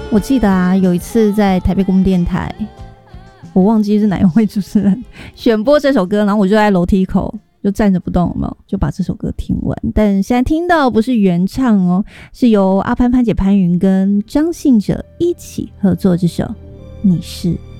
我记得啊，有一次在台北公共电台，我忘记是哪一位主持人选播这首歌，然后我就在楼梯口就站着不动，有没有就把这首歌听完。但现在听到不是原唱哦，是由阿潘、潘姐、潘云跟张信哲一起合作这首《你是